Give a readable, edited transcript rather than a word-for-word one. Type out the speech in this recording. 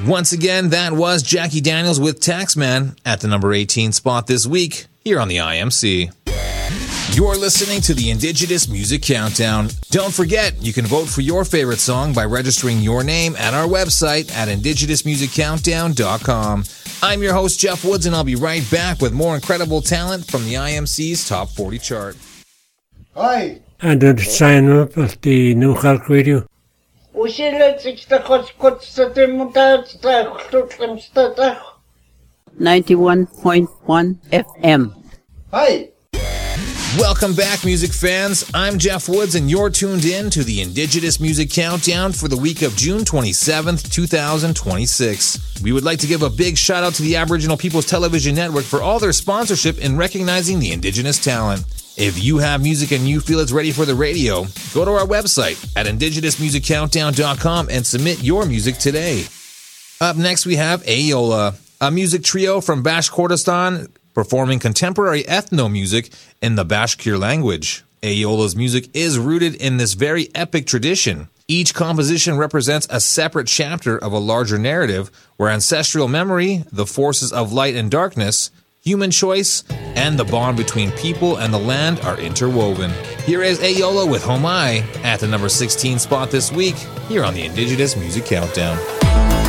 Once again, that was Jackie Daniels with Taxman at the number 18 spot this week here on the IMC. You're listening to the Indigenous Music Countdown. Don't forget, you can vote for your favorite song by registering your name at our website at indigenousmusiccountdown.com. I'm your host, Jeff Woods, and I'll be right back with more incredible talent from the IMC's Top 40 chart. Hi. And the sign up of the New Hulk Radio. 91.1 FM. Hi. Welcome back, music fans. I'm Jeff Woods, and you're tuned in to the Indigenous Music Countdown for the week of June 27th, 2026. We would like to give a big shout out to the Aboriginal People's Television Network for all their sponsorship in recognizing the Indigenous talent. If you have music and you feel it's ready for the radio, go to our website at indigenousmusiccountdown.com and submit your music today. Up next, we have Ayola, a music trio from Bashkortostan performing contemporary ethno-music in the Bashkir language. Ayola's music is rooted in this very epic tradition. Each composition represents a separate chapter of a larger narrative where ancestral memory, the forces of light and darkness, human choice, and the bond between people and the land are interwoven. Here is Ayola with Homai at the number 16 spot this week here on the Indigenous Music Countdown.